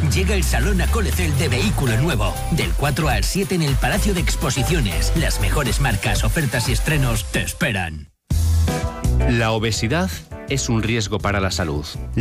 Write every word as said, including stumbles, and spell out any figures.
Llega el Salón Acolecel de Vehículo Nuevo. Del cuatro al siete en el Palacio de Exposiciones. Las mejores marcas, ofertas y estrenos te esperan. La obesidad es un riesgo para la salud.